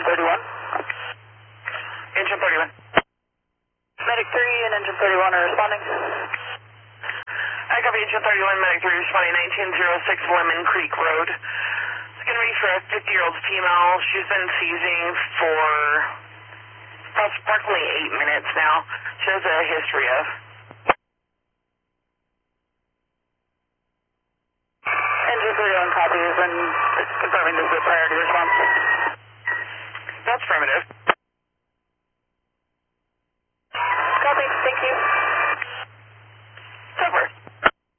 31. Engine 31. Medic 3 and Engine 31 are responding. I copy Engine 31, Medic 3 responding 1906 Lemon Creek Road. It's going to be for a 50-year-old female. She's been seizing for approximately 8 minutes now. She has a history of. Engine 31 copies and confirming this is a priority response.